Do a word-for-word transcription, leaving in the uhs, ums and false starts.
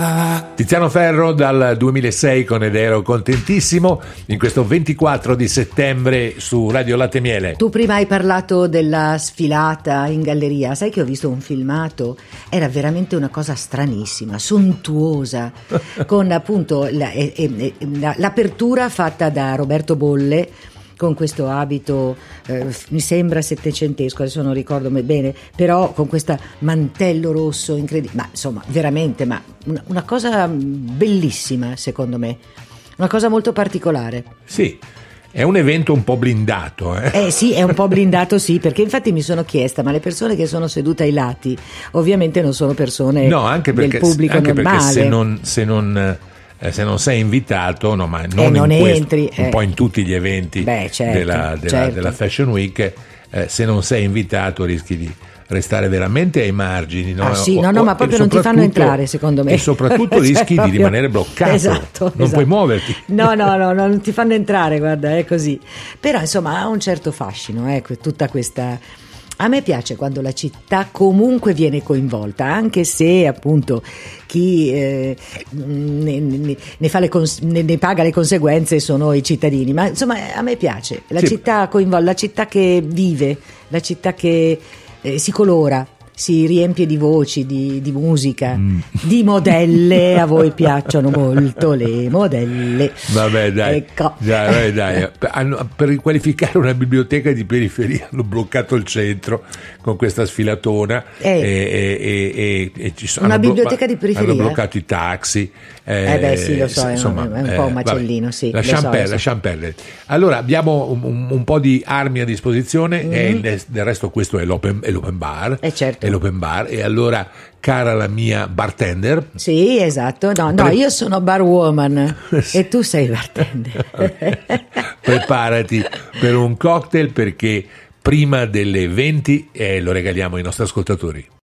Tiziano Ferro dal duemilasei con Ed ero contentissimo in questo ventiquattro di settembre su Radio Latte e Miele. Tu prima hai parlato della sfilata in galleria, sai che ho visto un filmato, era veramente una cosa stranissima, sontuosa, con appunto la, eh, eh, la, l'apertura fatta da Roberto Bolle con questo abito, eh, mi sembra settecentesco, adesso non ricordo bene, però con questo mantello rosso incredibile, ma insomma veramente, ma una, una cosa bellissima secondo me, una cosa molto particolare. Sì, è un evento un po' blindato. Eh, eh sì, è un po' blindato, sì, perché infatti mi sono chiesta, ma le persone che sono sedute ai lati ovviamente non sono persone no, anche perché, del pubblico anche normale. Perché se non... Se non se non sei invitato, no, ma non, eh, non in entri, questo, un eh. po' in tutti gli eventi Beh, certo, della, della, certo. della Fashion Week, eh, se non sei invitato rischi di restare veramente ai margini, no? Ah sì, o, no, no, ma proprio non ti fanno entrare, secondo me. E soprattutto cioè, rischi proprio... di rimanere bloccato, esatto, non esatto. puoi muoverti. No, no, no, no, non ti fanno entrare, guarda, è così. Però insomma ha un certo fascino, ecco, tutta questa... A me piace quando la città comunque viene coinvolta, anche se appunto chi eh, ne, ne, ne, fa le cons- ne, ne paga le conseguenze sono i cittadini, ma insomma a me piace la sì. città coinvolta, la città che vive, la città che eh, si colora, si riempie di voci, di, di musica, mm. di modelle. A voi piacciono molto le modelle. Vabbè dai, ecco. dai, dai. Hanno, per riqualificare una biblioteca di periferia hanno bloccato il centro con questa sfilatona eh. e, e, e, e ci sono, una hanno biblioteca blo- di periferia? Hanno bloccato i taxi. Eh, eh beh sì, lo so, insomma, è un, è un po' un macellino, vabbè, sì. Lasciamo so, perdere, so. lasciamo perdere. Allora abbiamo un, un, un po' di armi a disposizione mm-hmm. e del, del resto questo è l'open, è l'open bar. Eh certo. È l'open bar e allora, cara la mia bartender. Sì, esatto. No, no, pre- io sono barwoman e tu sei bartender. Preparati per un cocktail perché prima delle venti eh, lo regaliamo ai nostri ascoltatori.